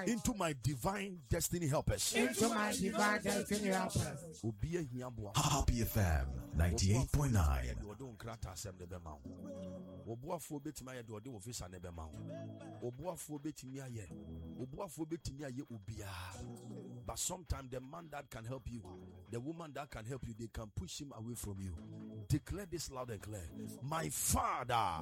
into my divine destiny helpers. Happy FM 98.9. But sometimes the man that can help you, the woman that can help you, they can push him away from you. Declare this loud and clear. My Father